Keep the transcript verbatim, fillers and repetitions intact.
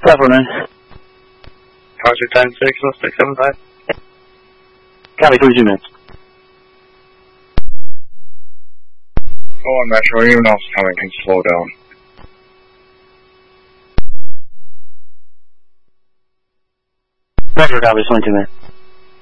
Cover, man. Project nine six, one six seven five. Copy, three two, man. Oh, I'm not sure anyone else coming can slow down. Roger, copy, twenty-two, man.